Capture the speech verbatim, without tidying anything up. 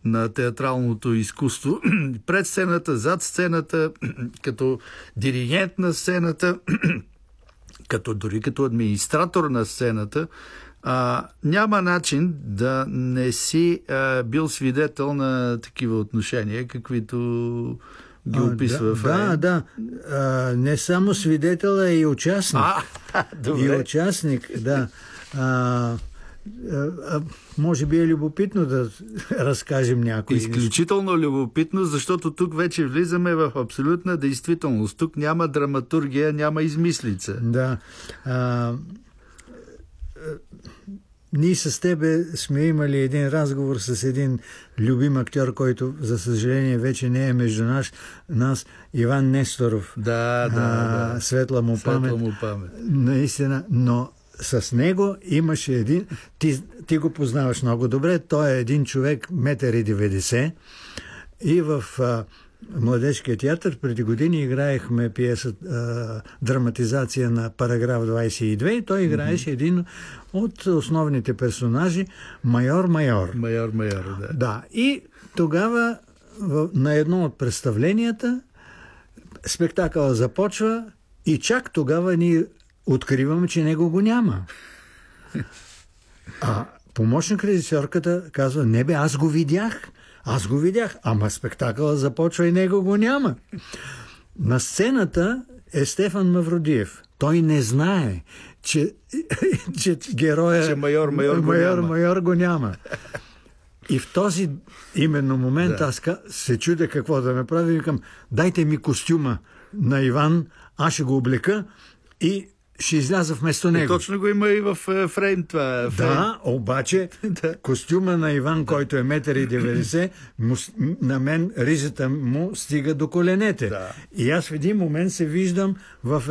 на театралното изкуство. Пред сцената, зад сцената, като диригент на сцената, като, дори като администратор на сцената, а, няма начин да не си а, бил свидетел на такива отношения, каквито ги описва а, Ефраим. Да, да. А, не само свидетел, а и участник. А, добре. И участник, да. А, а, може би е любопитно да разкажем някои. Изключително любопитно, защото тук вече влизаме в абсолютна действителност. Тук няма драматургия, няма измислица. Да. А, ние с тебе сме имали един разговор с един любим актьор, който, за съжаление, вече не е между нас, нас Иван Несторов. Да, да, а, да. Светла му Светла памет. му памет. Наистина, но с него имаше един... Ти, ти го познаваш много добре. Той е един човек, метър и деветдесет. И в а, Младежкия театър преди години играехме пиеса, а, драматизация на Параграф двадесет и две. И той играеше mm-hmm. един от основните персонажи, майор Майор. Майор Майор, да. Да. И тогава в, на едно от представленията спектакъла започва и чак тогава ние откриваме, че него го няма. А помощник режисьорката казва: не бе, аз го видях. Аз го видях, ама спектакъла започва и него го няма. На сцената е Стефан Мавродиев. Той не знае, че, че героя че майор, майор, майор, го няма. майор го няма. И в този именно момент да. Аз се чудя какво да направя и викам: дайте ми костюма на Иван, аз ще го облека и ще изляза вместо него. И точно го има и в фрейм това. Фрейм. Да, обаче костюма на Иван, който е метър и деветдесет, на мен ризата му стига до коленете. Да. И аз в един момент се виждам в